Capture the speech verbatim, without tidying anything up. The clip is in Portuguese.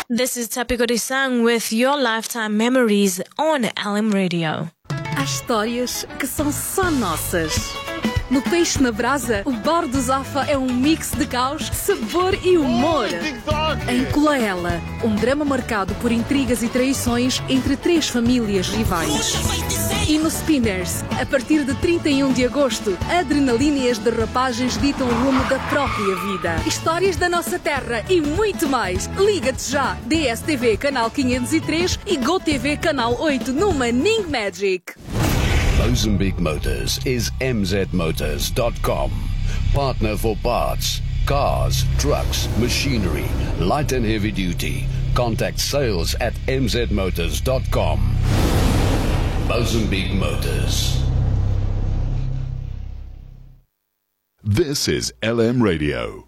This is Tapiko De-san with your lifetime memories on L M Radio. Há histórias que são só nossas. No Peixe na Brasa, o Bar do Zafa é um mix de caos, sabor e humor. Em Colaela, um drama marcado por intrigas e traições entre três famílias rivais. E no Spinners, a partir de trinta e um de agosto, a adrenalina e as derrapagens ditam o rumo da própria vida. Histórias da nossa terra e muito mais. Liga-te já! D S T V Canal quinhentos e três e GoTV Canal oito no Manning Magic. Mozambique Motors is m z motors dot com. Partner for parts, cars, trucks, machinery, light and heavy duty. Contact sales at m z motors dot com. Mozambique Motors. This is L M Radio.